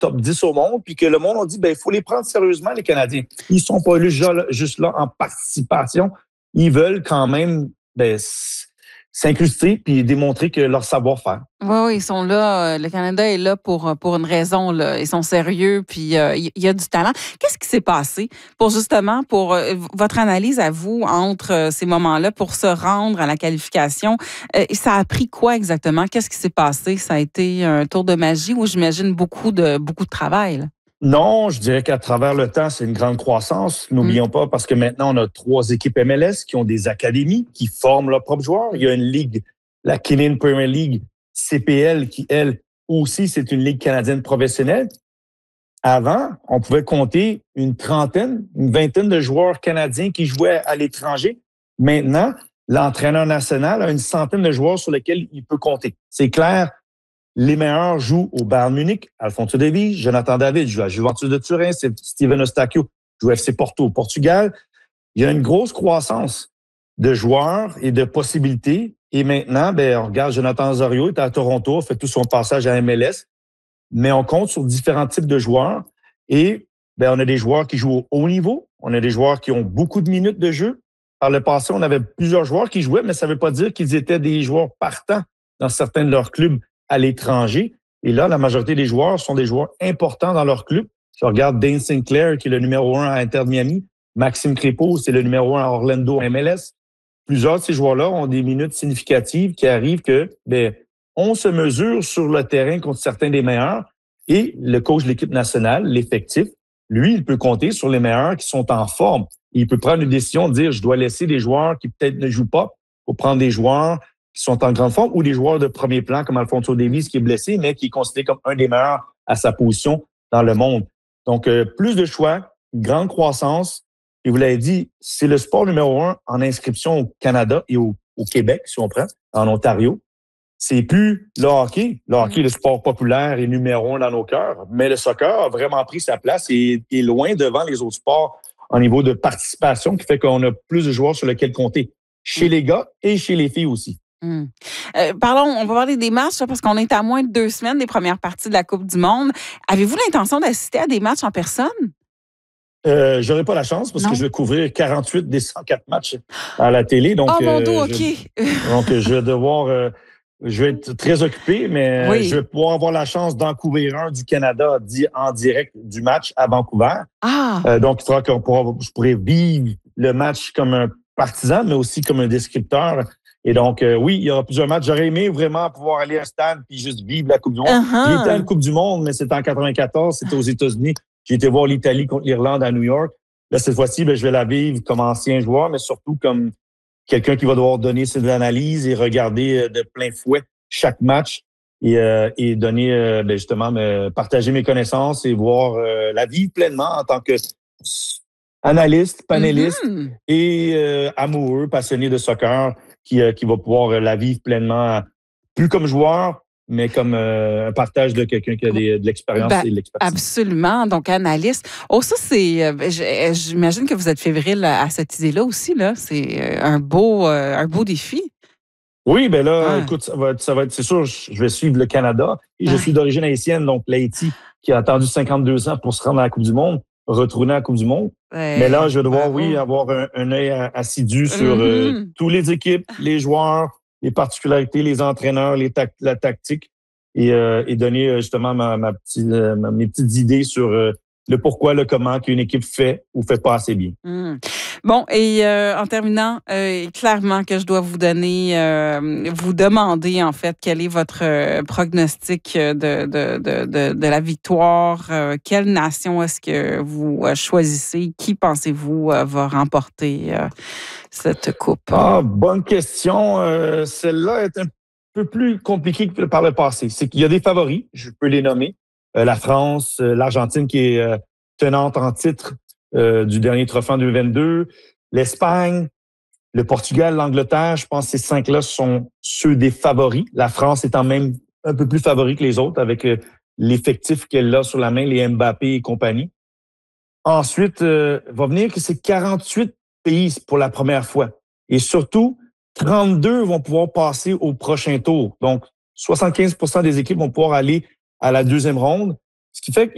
top 10 au monde, puis que le monde a dit, il faut les prendre sérieusement, les Canadiens. Ils sont pas juste là en participation. Ils veulent quand même s'incruster puis démontrer que leur savoir-faire. Oui, ils sont là. Le Canada est là pour une raison. Là. Ils sont sérieux, puis il y a du talent. Qu'est-ce qui s'est passé pour votre analyse à vous entre ces moments-là pour se rendre à la qualification? Ça a pris quoi exactement? Qu'est-ce qui s'est passé? Ça a été un tour de magie ou j'imagine beaucoup de travail? Là? Non, je dirais qu'à travers le temps, c'est une grande croissance. N'oublions pas, parce que maintenant, on a 3 équipes MLS qui ont des académies, qui forment leurs propres joueurs. Il y a une ligue, la Canadian Premier League, CPL, qui, elle, aussi, c'est une ligue canadienne professionnelle. Avant, on pouvait compter une vingtaine de joueurs canadiens qui jouaient à l'étranger. Maintenant, l'entraîneur national a une centaine de joueurs sur lesquels il peut compter. C'est clair. Les meilleurs jouent au Bayern Munich, Alphonso Davies, Jonathan David joue à Juventus de Turin, c'est Steven Eustáquio joue au FC Porto au Portugal. Il y a une grosse croissance de joueurs et de possibilités. Et maintenant, on regarde Jonathan Osorio, il est à Toronto, fait tout son passage à MLS. Mais on compte sur différents types de joueurs. Et on a des joueurs qui jouent au haut niveau. On a des joueurs qui ont beaucoup de minutes de jeu. Par le passé, on avait plusieurs joueurs qui jouaient, mais ça ne veut pas dire qu'ils étaient des joueurs partants dans certains de leurs clubs à l'étranger. Et là, la majorité des joueurs sont des joueurs importants dans leur club. Je regarde Dane Sinclair, qui est le numéro 1 à Inter de Miami. Maxime Crépeau, c'est le numéro 1 à Orlando MLS. Plusieurs de ces joueurs-là ont des minutes significatives qui arrivent que, on se mesure sur le terrain contre certains des meilleurs. Et le coach de l'équipe nationale, l'effectif, lui, il peut compter sur les meilleurs qui sont en forme. Il peut prendre une décision de dire, je dois laisser des joueurs qui peut-être ne jouent pas pour prendre des joueurs qui sont en grande forme ou des joueurs de premier plan comme Alphonso Davies qui est blessé, mais qui est considéré comme un des meilleurs à sa position dans le monde. Donc, plus de choix, grande croissance. Et vous l'avez dit, c'est le sport numéro 1 en inscription au Canada et au Québec, si on prend, en Ontario. C'est plus le hockey. Le hockey, le sport populaire, est numéro 1 dans nos cœurs. Mais le soccer a vraiment pris sa place et est loin devant les autres sports au niveau de participation, qui fait qu'on a plus de joueurs sur lesquels compter, chez les gars et chez les filles aussi. Parlons, on va parler des matchs parce qu'on est à moins de 2 semaines des premières parties de la Coupe du Monde. Avez-vous l'intention d'assister à des matchs en personne? J'aurai pas la chance parce que je vais couvrir 48 des 104 matchs à la télé. Donc, mon dos, OK. Donc, je vais devoir... je vais être très occupé, mais je vais pouvoir avoir la chance d'en couvrir un du Canada en direct du match à Vancouver. Donc, il faudra je pourrais vivre le match comme un partisan, mais aussi comme un descripteur. Et donc, oui, il y aura plusieurs matchs. J'aurais aimé vraiment pouvoir aller à un stade puis juste vivre la Coupe du Monde. Il était à une Coupe du Monde, mais c'était en 94, c'était aux États-Unis. J'ai été voir l'Italie contre l'Irlande à New York. Là, cette fois-ci, je vais la vivre comme ancien joueur, mais surtout comme quelqu'un qui va devoir donner ses analyses et regarder de plein fouet chaque match et donner, justement, partager mes connaissances et voir la vivre pleinement en tant que analyste, panéliste et amoureux, passionné de soccer qui va pouvoir la vivre pleinement, plus comme joueur, mais comme un partage de quelqu'un qui a de l'expérience et de l'expertise. Absolument. Donc, analyste. Oh, ça, c'est... j'imagine que vous êtes fébrile à cette idée-là aussi, là. C'est un beau défi. Oui, écoute, ça va être, c'est sûr, je vais suivre le Canada. Et je suis d'origine haïtienne, donc l'Haïti, qui a attendu 52 ans pour se rendre à la Coupe du Monde, retourner à la Coupe du Monde. Mais là, je vais devoir, avoir un œil assidu sur toutes les équipes, les joueurs, les particularités, les entraîneurs, la tactique et donner justement mes petites idées sur le pourquoi, le comment qu'une équipe fait ou fait pas assez bien. Bon, et en terminant, clairement que je dois vous demander en fait quel est votre prognostic de la victoire. Quelle nation est-ce que vous choisissez? Qui pensez-vous va remporter cette coupe? Bonne question. Celle-là est un peu plus compliquée que par le passé. C'est qu'il y a des favoris, je peux les nommer. La France, l'Argentine qui est tenante en titre du dernier trophée en 2022, l'Espagne, le Portugal, l'Angleterre. Je pense que ces 5-là sont ceux des favoris. La France étant même un peu plus favori que les autres avec l'effectif qu'elle a sur la main, les Mbappé et compagnie. Ensuite, va venir que c'est 48 pays pour la première fois. Et surtout, 32 vont pouvoir passer au prochain tour. Donc, 75% des équipes vont pouvoir aller à la deuxième ronde. Ce qui fait que